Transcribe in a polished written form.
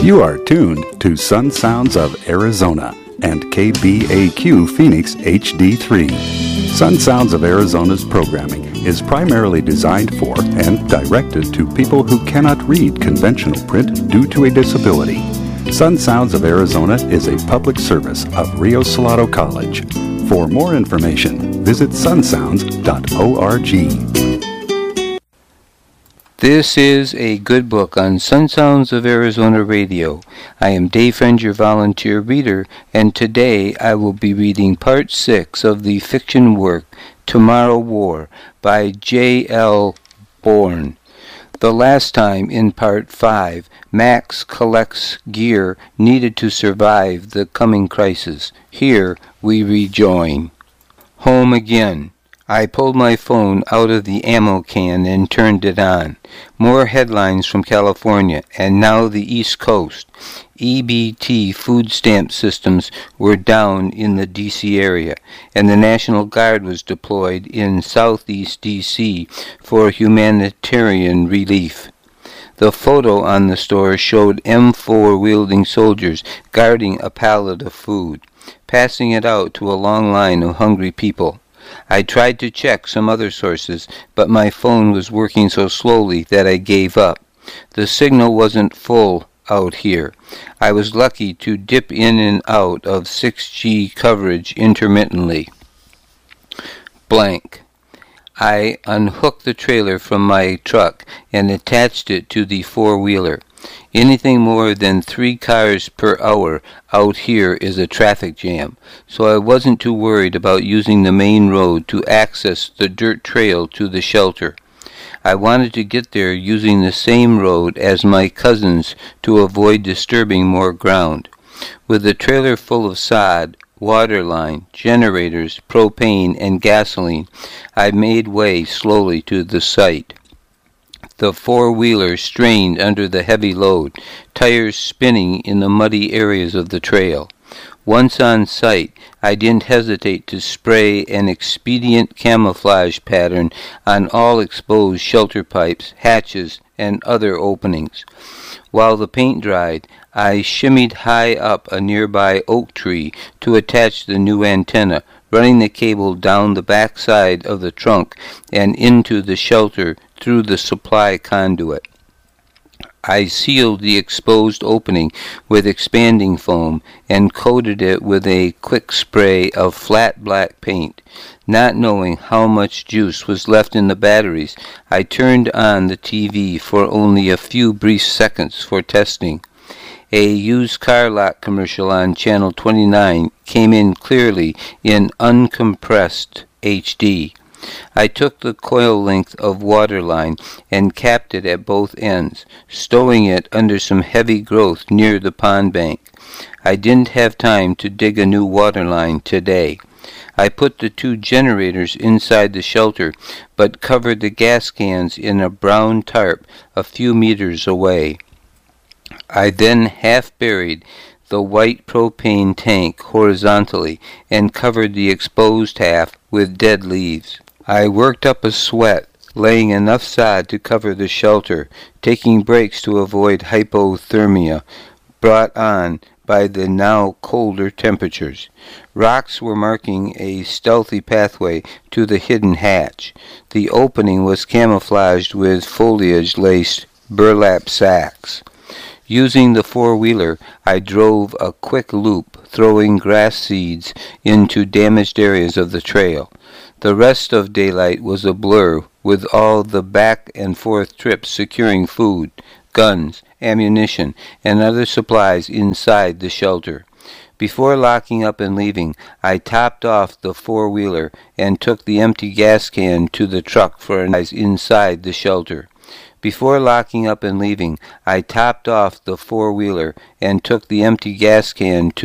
You are tuned to Sun Sounds of Arizona and KBAQ Phoenix HD3. Sun Sounds of Arizona's programming is primarily designed for and directed to people who cannot read conventional print due to a disability. Sun Sounds of Arizona is a public service of Rio Salado College. For more information, visit sunsounds.org. This is a good book on Sun Sounds of Arizona Radio. I am Dave Friend, your volunteer reader, and today I will be reading Part 6 of the fiction work Tomorrow War by J.L. Bourne. The last time, in Part 5, Max collects gear needed to survive the coming crisis. Here we rejoin. Home again. I pulled my phone out of the ammo can and turned it on. More headlines from California, and now the East Coast. EBT food stamp systems were down in the D.C. area, and the National Guard was deployed in southeast D.C. for humanitarian relief. The photo on the store showed M4-wielding soldiers guarding a pallet of food, passing it out to a long line of hungry people. I tried to check some other sources, but my phone was working so slowly that I gave up. The signal wasn't full out here. I was lucky to dip in and out of 6G coverage intermittently. Blank. I unhooked the trailer from my truck and attached it to the four-wheeler. Anything more than 3 cars per hour out here is a traffic jam, so I wasn't too worried about using the main road to access the dirt trail to the shelter. I wanted to get there using the same road as my cousins to avoid disturbing more ground. With the trailer full of sod, water line, generators, propane, and gasoline, I made way slowly to the site. The four-wheeler strained under the heavy load, tires spinning in the muddy areas of the trail. Once on site, I didn't hesitate to spray an expedient camouflage pattern on all exposed shelter pipes, hatches, and other openings. While the paint dried, I shimmied high up a nearby oak tree to attach the new antenna, running the cable down the back side of the trunk and into the shelter through the supply conduit. I sealed the exposed opening with expanding foam and coated it with a quick spray of flat black paint. Not knowing how much juice was left in the batteries, I turned on the TV for only a few brief seconds for testing. A used car lot commercial on Channel 29 came in clearly in uncompressed HD. I took the coil length of water line and capped it at both ends, stowing it under some heavy growth near the pond bank. I didn't have time to dig a new water line today. I put the 2 generators inside the shelter, but covered the gas cans in a brown tarp a few meters away. I then half-buried the white propane tank horizontally and covered the exposed half with dead leaves. I worked up a sweat, laying enough sod to cover the shelter, taking breaks to avoid hypothermia brought on by the now colder temperatures. Rocks were marking a stealthy pathway to the hidden hatch. The opening was camouflaged with foliage-laced burlap sacks. Using the four-wheeler, I drove a quick loop, throwing grass seeds into damaged areas of the trail. The rest of daylight was a blur, with all the back and forth trips securing food, guns, ammunition, and other supplies inside the shelter. Before locking up and leaving, I topped off the four-wheeler and took the empty gas can to the truck for an inside the shelter. Before locking up and leaving, I topped off the four-wheeler and took the empty gas can to